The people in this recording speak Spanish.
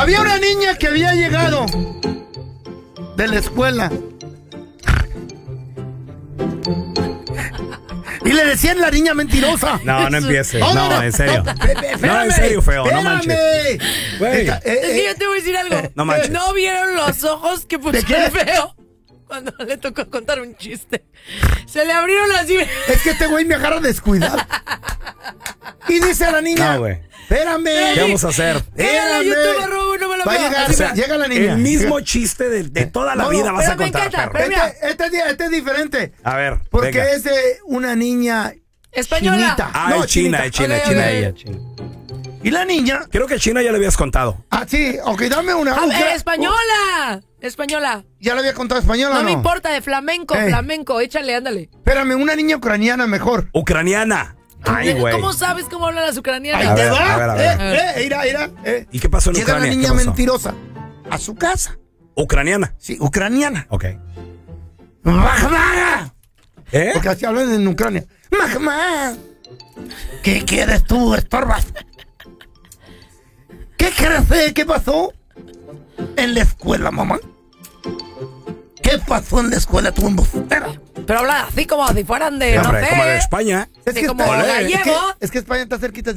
Había una niña que había llegado de la escuela. Y le decían la niña mentirosa. No empieces. No, en serio. No, en serio, feo. No manches. Güey. Es que yo te voy a decir algo. No manches. ¿No vieron los ojos que puso el feo cuando le tocó contar un chiste? Se le abrieron así. Es que este güey me agarra descuidado. Y dice a la niña. No, güey. Espérame. ¿Qué vamos a hacer? Espérame. No me lo Va a veo. llegar, O sea, llega la niña. El mismo chiste de toda la vida vas a pero me contar, encanta, perro. pero- Este es diferente. A ver, Porque venga. es de una niña Española. chinita. Ah, No, es China, es China, Ok, es China, ok. ella, China. Y la niña. Creo que China ya le habías contado. Ah, sí, ok, dame una. Española. Española. ¿Ya le había contado española No o no? me importa, de flamenco, flamenco. Échale, ándale. Espérame, una niña ucraniana mejor. Ucraniana. Ay, güey. ¿Cómo sabes cómo hablan las ucranianas? Ahí A te ver, va. a ver. Mira. ¿Y qué pasó en Llega Ucrania? la niña ¿Qué pasó? mentirosa a su casa. Ucraniana. Sí, ucraniana. Ok. ¡Mahma! ¿Eh? Porque así hablan en Ucrania. ¡Mahma! ¿Qué quieres tú, estorbas? ¿Qué crees? ¿Qué pasó en la escuela, mamá? ¿Qué pasó en la escuela, tú embustera? Pero habla así como si fueran de, Hombre, no sé. como de España. Sí, como Olé. gallego. Es que España está cerquita de